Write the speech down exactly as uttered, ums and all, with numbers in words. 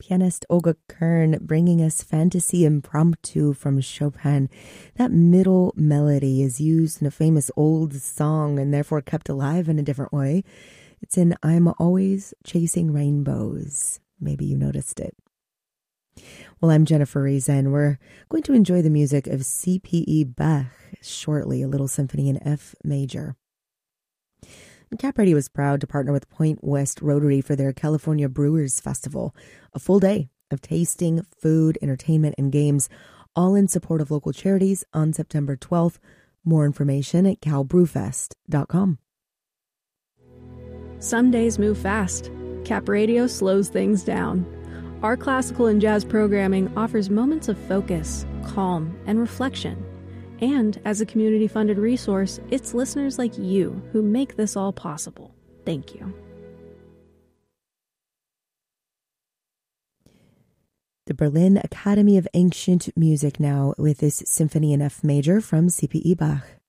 Pianist Olga Kern bringing us Fantasy Impromptu from Chopin. That middle melody is used in a famous old song and therefore kept alive in a different way. It's in I'm Always Chasing Rainbows. Maybe you noticed it. Well, I'm Jennifer Reason. We're going to enjoy the music of C P E Bach shortly, a little symphony in F major. Cap Radio is proud to partner with Point West Rotary for their California Brewers Festival, a full day of tasting, food, entertainment, and games, all in support of local charities on September twelfth. More information at cal brew fest dot com. Some days move fast. Cap Radio slows things down. Our classical and jazz programming offers moments of focus, calm, and reflection. And as a community-funded resource, it's listeners like you who make this all possible. Thank you. The Berlin Academy of Ancient Music now with this Symphony in F major from C P E Bach.